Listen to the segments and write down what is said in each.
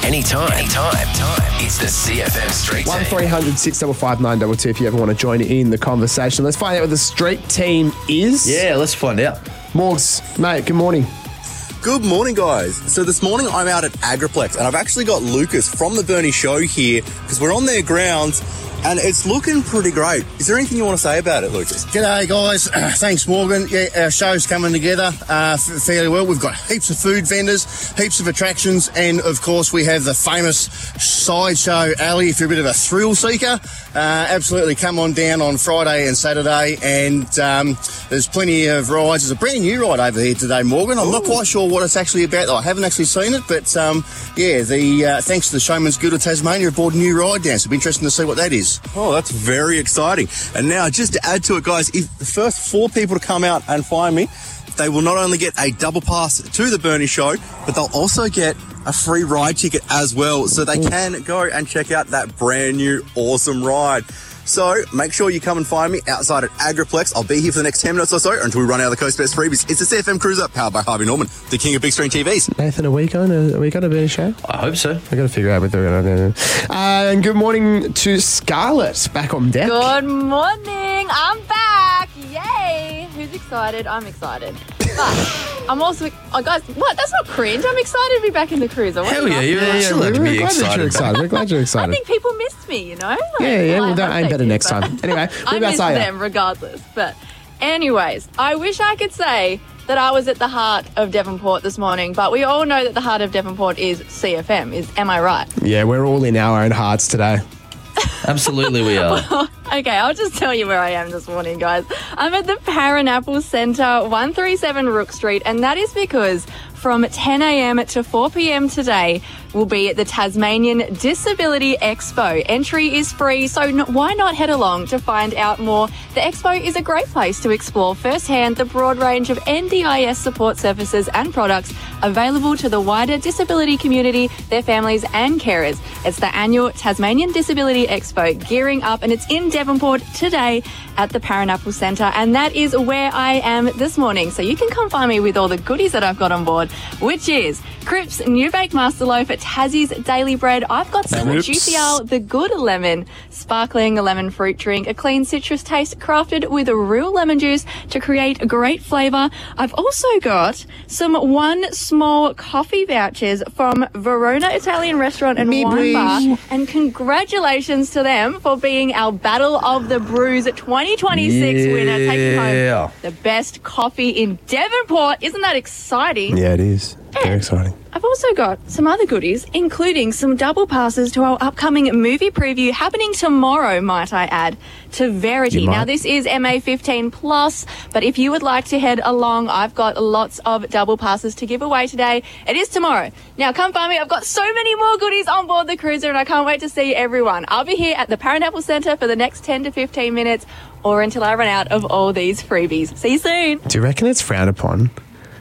anytime. It's the CFM Street Team. 1300 655 922 if you ever want to join in the conversation. Let's find out what the street team is. Yeah, let's find out. Morgs, mate, good morning. Good morning, guys. So this morning I'm out at Agriplex and I've actually got Lucas from the Bernie Show here because we're on their grounds and it's looking pretty great. Is there anything you want to say about it, Lucas? G'day, guys. Thanks, Morgan. Yeah, our show's coming together fairly well. We've got heaps of food vendors, heaps of attractions, and, of course, we have the famous Sideshow Alley. If you're a bit of a thrill seeker, absolutely come on down on Friday and Saturday, and there's plenty of rides. There's a brand new ride over here today, Morgan. I'm not quite sure what it's actually about. I haven't actually seen it, but, thanks to the Showman's Guild of Tasmania, I brought a new ride down, so it'll be interesting to see what that is. Oh, that's very exciting. And now, just to add to it, guys, if the first 4 people to come out and find me, they will not only get a double pass to the Bernie Show, but they'll also get a free ride ticket as well. So they can go and check out that brand new awesome ride. So make sure you come and find me outside at Agriplex. I'll be here for the next 10 minutes or so until we run out of the Coast Best freebies. It's the CFM Cruiser, powered by Harvey Norman, the king of big screen TVs. Nathan, are we going to Bernie Show? I hope so. I've got to figure out what they're going to do. And good morning to Scarlett, back on deck. Good morning. I'm back. Yay. Who's excited? I'm excited. But I'm also... Oh, guys, what? That's not cringe. I'm excited to be back in the Cruiser. Hell yeah, you're allowed to be excited. We're glad you're excited. I think people missed me, you know? Like, We'll aim better next time. Anyway, I miss them regardless. But anyways, I wish I could say that I was at the heart of Devonport this morning, but we all know that the heart of Devonport is CFM. Am I right? Yeah, we're all in our own hearts today. Absolutely we are. Okay, I'll just tell you where I am this morning, guys. I'm at the Paranapple Centre, 137 Rook Street, and that is because from 10 a.m. to 4 p.m. today will be at the Tasmanian Disability Expo. Entry is free, so why not head along to find out more? The Expo is a great place to explore firsthand the broad range of NDIS support services and products available to the wider disability community, their families and carers. It's the annual Tasmanian Disability Expo gearing up, and it's in Devonport today at the Paranapple Centre, and that is where I am this morning. So you can come find me with all the goodies that I've got on board, which is Cripps New Bake Master Loaf, at Tassie's Daily Bread. I've got some GCL The Good Lemon sparkling lemon fruit drink, a clean citrus taste crafted with a real lemon juice to create a great flavour. I've also got some One Small coffee vouchers from Verona Italian Restaurant and Wine Bar, and congratulations to them for being our Battle of the Brews 2026 winner, taking home the best coffee in Devonport. Isn't that exciting? Yeah, it is. Very exciting. I've also got some other goodies, including some double passes to our upcoming movie preview happening tomorrow, might I add, to Verity. Now, this is MA15 plus, but if you would like to head along, I've got lots of double passes to give away today. It is tomorrow. Now, come find me. I've got so many more goodies on board the Cruiser, and I can't wait to see everyone. I'll be here at the Paranapple Centre for the next 10 to 15 minutes, or until I run out of all these freebies. See you soon. Do you reckon it's frowned upon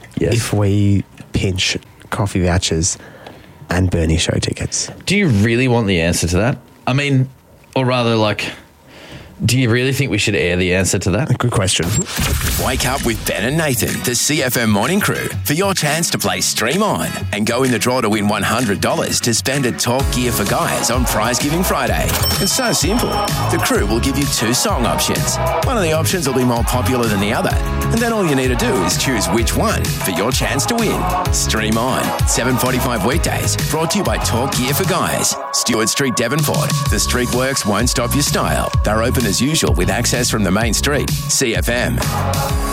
if we pinch coffee vouchers and Bernie Show tickets? Do you really want the answer to that? I mean, or rather, do you really think we should air the answer to that? Good question. Wake up with Ben and Nathan, the CFM Morning Crew, for your chance to play Stream On and go in the draw to win $100 to spend at Talk Gear for Guys on Prize Giving Friday. It's so simple. The crew will give you 2 song options. One of the options will be more popular than the other, and then all you need to do is choose which one for your chance to win. Stream On, 7:45 weekdays, brought to you by Talk Gear for Guys. Stewart Street, Devonport. The street works won't stop your style. They're open as usual with access from the main street. CFM.